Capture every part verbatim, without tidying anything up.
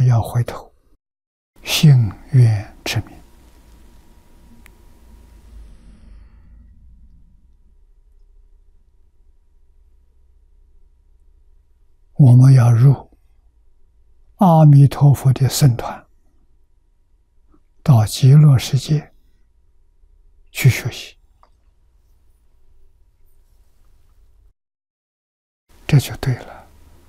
要回头，信愿持名。我们要入阿弥陀佛的僧团，到极乐世界去学习，这就对了。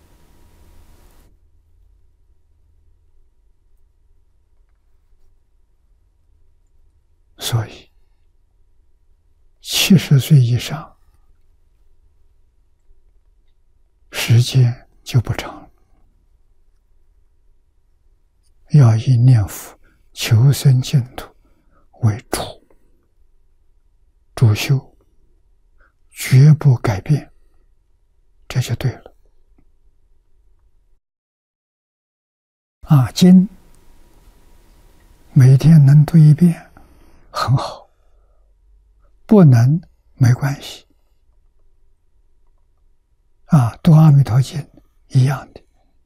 所以，七十岁以上，时间就不长了。要以念佛求生净土为主，主修，绝不改变，这就对了。啊，经每天能读一遍很好，不能没关系。啊，读阿弥陀经一样的。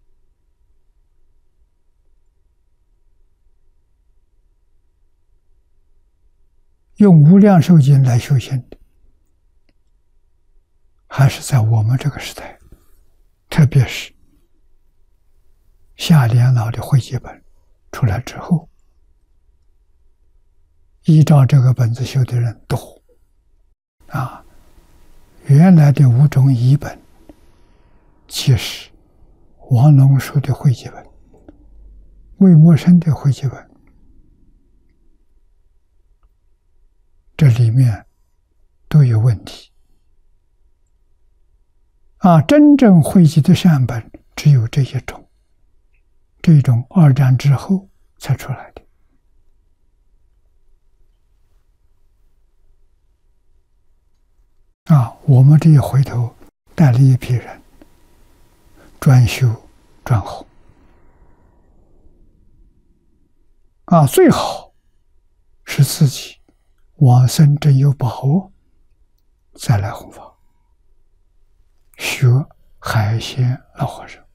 用无量寿经来修行的，还是在我们这个时代，特别是夏莲老的汇集本出来之后，依照这个本子修的人多。啊，原来的五种译本，其实王龙树的汇集本、魏默生的汇集本，这里面都有问题。啊，真正汇集的善本只有这一种，这种二战之后才出来的。啊，我们这一回头带了一批人，专修专弘。啊，最好是自己往生真有把握，再来弘法。学海鲜老和尚，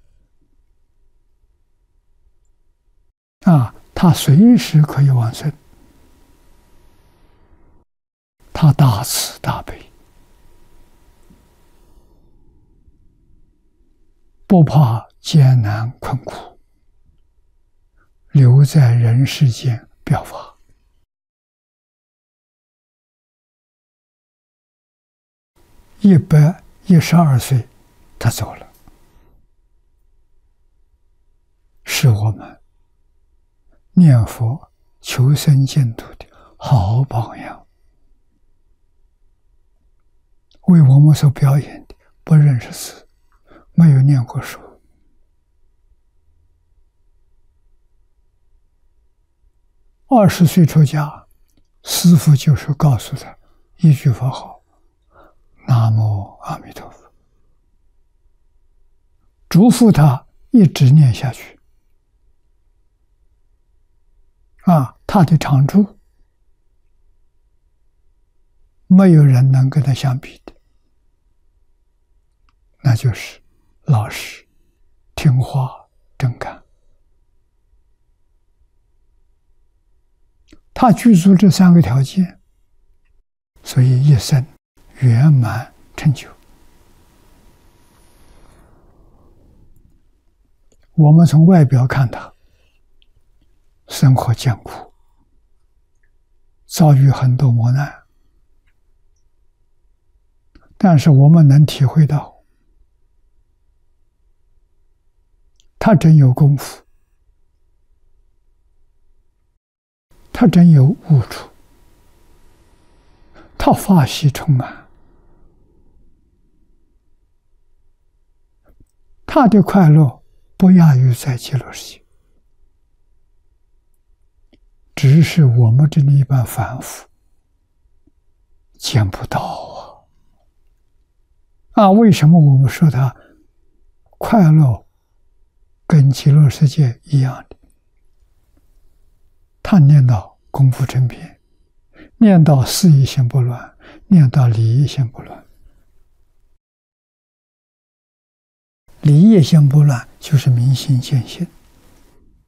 啊，他随时可以往生，他大慈大悲，不怕艰难困苦，留在人世间表法。一百一十二岁，他走了，是我们念佛求生净土的好榜样。为我们所表演的，不认识字，没有念过书。二十岁出家，师父就是告诉他一句佛号：南无阿弥陀佛，嘱咐他一直念下去。啊，他的长处，没有人能跟他相比的，那就是老实、听话、真干。他具足这三个条件，所以一生圆满成就。我们从外表看他生活艰苦，遭遇很多磨难，但是我们能体会到，他真有功夫，他真有悟处，他法喜充满，他的快乐不亚于在极乐世界，只是我们这里一般凡夫见不到啊！啊，为什么我们说他快乐跟极乐世界一样的？他念到功夫成片，念到事业心不乱，念到理业心不乱。理业心不乱，就是明心见性。